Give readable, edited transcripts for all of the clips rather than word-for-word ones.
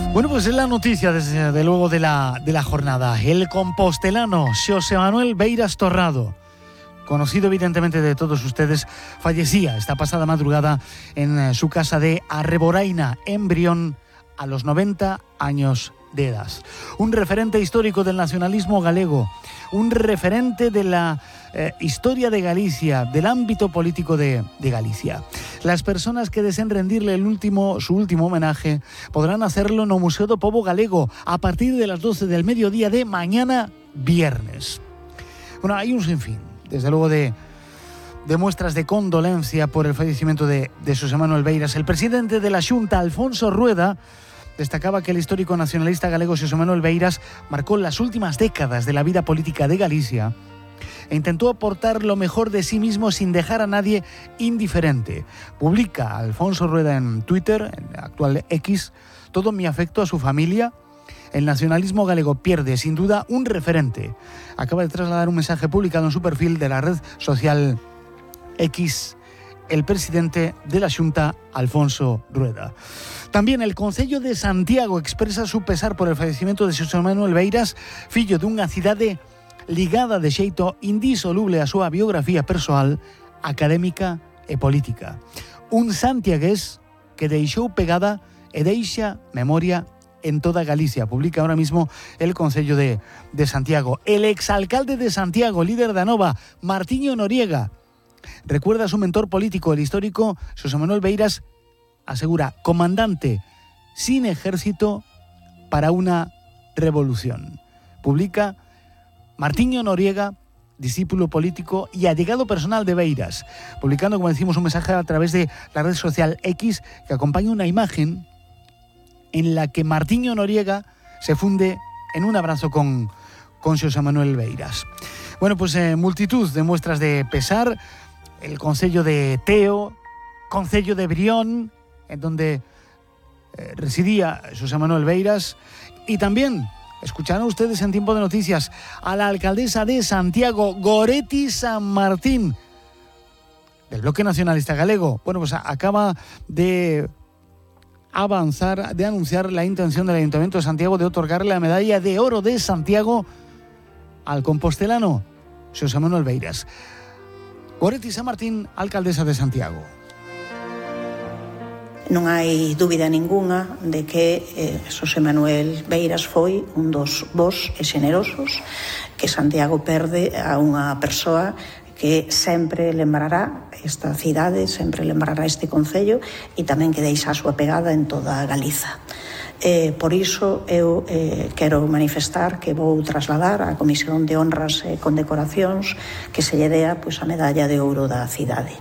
Bueno, pues es la noticia, desde luego, de la jornada. El compostelano Xosé Manuel Beiras Torrado, conocido evidentemente de todos ustedes, fallecía esta pasada madrugada en su casa de Arreboraina, en Brión, a los 90 años de edad. Un referente histórico del nacionalismo galego, un referente de la historia de Galicia, del ámbito político de Galicia. Las personas que deseen rendirle su último homenaje podrán hacerlo no Museo do Pobo Galego a partir de las 12 del mediodía de mañana viernes. Bueno, hay un sinfín, desde luego, de muestras de condolencia por el fallecimiento de Xosé Manuel Beiras. El presidente de la Xunta, Alfonso Rueda, destacaba que el histórico nacionalista galego Xosé Manuel Beiras marcó las últimas décadas de la vida política de Galicia e intentó aportar lo mejor de sí mismo sin dejar a nadie indiferente. Publica Alfonso Rueda en Twitter, en el actual X: todo mi afecto a su familia. El nacionalismo galego pierde, sin duda, un referente. Acaba de trasladar un mensaje publicado en su perfil de la red social X el presidente de la Xunta, Alfonso Rueda. También el Concello de Santiago expresa su pesar por el fallecimiento de Xosé Manuel Beiras, fillo dunha cidade ligada de xeito indisoluble a súa biografía persoal, académica e política. Un santiagués que deixou pegada e deixa memoria en toda Galicia. Publica ahora mismo el Concello de Santiago. El exalcalde de Santiago, líder da Nova, Martiño Noriega, recuerda a su mentor político, el histórico Xosé Manuel Beiras. Asegura: comandante sin ejército para una revolución. Publica Martiño Noriega, discípulo político y allegado personal de Beiras, publicando, como decimos, un mensaje a través de la red social X que acompaña una imagen en la que Martiño Noriega se funde en un abrazo con Xosé Manuel Beiras. Bueno, pues multitud de muestras de pesar. El Concello de Teo, Concello de Brión, en donde residía Xosé Manuel Beiras, y también escucharán ustedes en Tiempo de Noticias a la alcaldesa de Santiago, Goretti San Martín, del Bloque Nacionalista Galego. Bueno, pues acaba de anunciar la intención del Ayuntamiento de Santiago de otorgarle la medalla de oro de Santiago al compostelano Xosé Manuel Beiras. Goretti San Martín, alcaldesa de Santiago. Non hai dúbida ningunha de que Xosé Manuel Beiras foi un dos bos e xenerosos, que Santiago perde a unha persoa que sempre lembrará esta cidade, sempre lembrará este concello, e tamén que deixa a súa pegada en toda Galiza. Por iso eu quero manifestar que vou trasladar á Comisión de Honras e Condecoracións que se lle dea a medalla de ouro da cidade.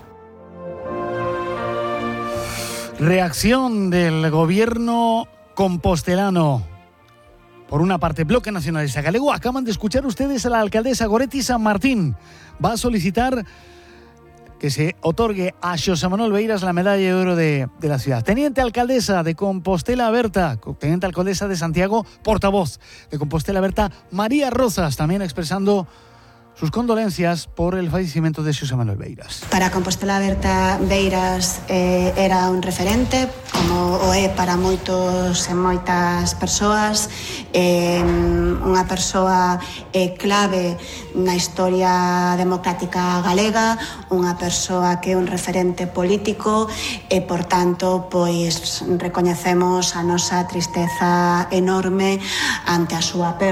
Reacción del gobierno compostelano. Por una parte, Bloque Nacionalista Galego. Acaban de escuchar ustedes a la alcaldesa Goretti San Martín. Va a solicitar que se otorgue a Xosé Manuel Beiras la medalla de oro de la ciudad. Teniente alcaldesa de Compostela Berta, teniente alcaldesa de Santiago, portavoz de Compostela Berta, María Rozas, también expresando sus condolencias por el fallecimiento de Xosé Manuel Beiras. Para Compostela Berta, Beiras era un referente, como o é para moitos e moitas persoas, unha persoa clave na historia democrática galega, unha persoa que é un referente político e, por tanto, pois recoñecemos a nosa tristeza enorme ante a súa perda.